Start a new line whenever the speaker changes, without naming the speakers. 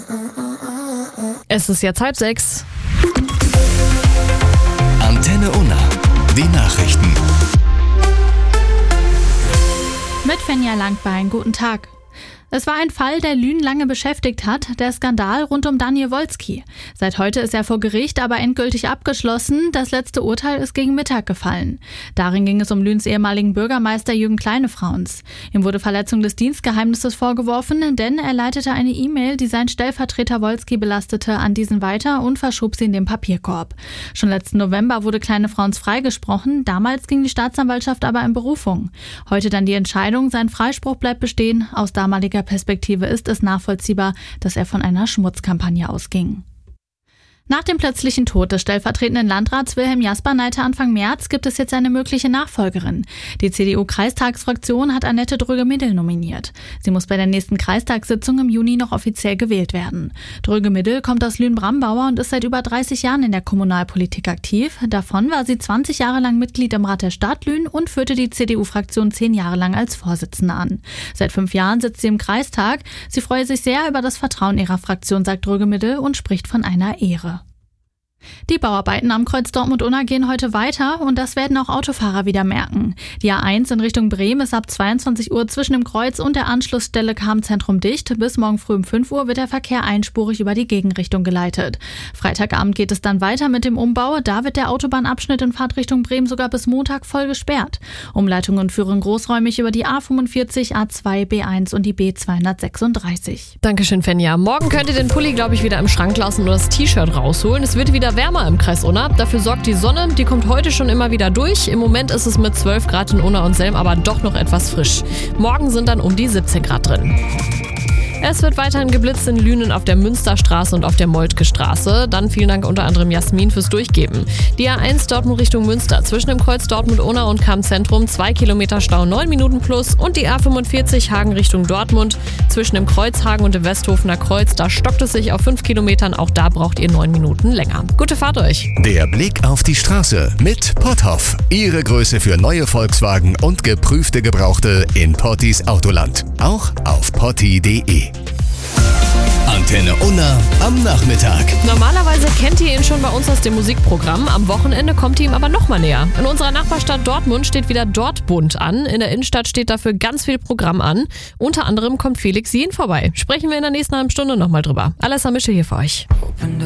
Es ist jetzt 5:30.
Antenne Unna. Die Nachrichten.
Mit Fenja Langbein, guten Tag. Es war ein Fall, der Lünen lange beschäftigt hat, der Skandal rund um Daniel Wolski. Seit heute ist er vor Gericht, aber endgültig abgeschlossen. Das letzte Urteil ist gegen Mittag gefallen. Darin ging es um Lüns ehemaligen Bürgermeister Jürgen Kleinefrauns. Ihm wurde Verletzung des Dienstgeheimnisses vorgeworfen, denn er leitete eine E-Mail, die sein Stellvertreter Wolski belastete, an diesen weiter und verschob sie in den Papierkorb. Schon letzten November wurde Kleinefrauns freigesprochen. Damals ging die Staatsanwaltschaft aber in Berufung. Heute dann die Entscheidung, sein Freispruch bleibt bestehen. Aus damaliger Perspektive ist es nachvollziehbar, dass er von einer Schmutzkampagne ausging. Nach dem plötzlichen Tod des stellvertretenden Landrats Wilhelm Jasper-Neiter Anfang März gibt es jetzt eine mögliche Nachfolgerin. Die CDU-Kreistagsfraktion hat Annette Dröge-Middel nominiert. Sie muss bei der nächsten Kreistagssitzung im Juni noch offiziell gewählt werden. Dröge-Middel kommt aus Lünen-Brambauer und ist seit über 30 Jahren in der Kommunalpolitik aktiv. Davon war sie 20 Jahre lang Mitglied im Rat der Stadt Lünen und führte die CDU-Fraktion 10 Jahre lang als Vorsitzende an. Seit 5 Jahren sitzt sie im Kreistag. Sie freue sich sehr über das Vertrauen ihrer Fraktion, sagt Dröge-Middel und spricht von einer Ehre. Die Bauarbeiten am Kreuz Dortmund-Unna gehen heute weiter und das werden auch Autofahrer wieder merken. Die A1 in Richtung Bremen ist ab 22 Uhr zwischen dem Kreuz und der Anschlussstelle Cham-Zentrum dicht. Bis morgen früh um 5 Uhr wird der Verkehr einspurig über die Gegenrichtung geleitet. Freitagabend geht es dann weiter mit dem Umbau. Da wird der Autobahnabschnitt in Fahrtrichtung Bremen sogar bis Montag voll gesperrt. Umleitungen führen großräumig über die A45, A2, B1 und die B236.
Dankeschön, Fenja. Morgen könnt ihr den Pulli, glaube ich, wieder im Schrank lassen und das T-Shirt rausholen. Es wird wieder wärmer im Kreis Unna. Dafür sorgt die Sonne. Die kommt heute schon immer wieder durch. Im Moment ist es mit 12 Grad in Unna und Selm aber doch noch etwas frisch. Morgen sind dann um die 17 Grad drin. Es wird weiterhin geblitzt in Lünen auf der Münsterstraße und auf der Moltke Straße. Dann vielen Dank unter anderem Jasmin fürs Durchgeben. Die A1 Dortmund Richtung Münster zwischen dem Kreuz Dortmund-Unna und Cham-Zentrum 2 Kilometer Stau 9 Minuten plus und die A45 Hagen Richtung Dortmund zwischen dem Kreuz Hagen und dem Westhofener Kreuz. Da stockt es sich auf 5 Kilometern. Auch da braucht ihr 9 Minuten länger. Gute Fahrt euch.
Der Blick auf die Straße mit Potthoff. Ihre Größe für neue Volkswagen und geprüfte Gebrauchte in Pottis Autoland. Auch auf potti.de. Antenne Unna am Nachmittag.
Normalerweise kennt ihr ihn schon bei uns aus dem Musikprogramm. Am Wochenende kommt ihr ihm aber noch mal näher. In unserer Nachbarstadt Dortmund steht wieder Dortbund an. In der Innenstadt steht dafür ganz viel Programm an. Unter anderem kommt Felix Jähn vorbei. Sprechen wir in der nächsten halben Stunde nochmal drüber. Alessa Mischel hier für euch.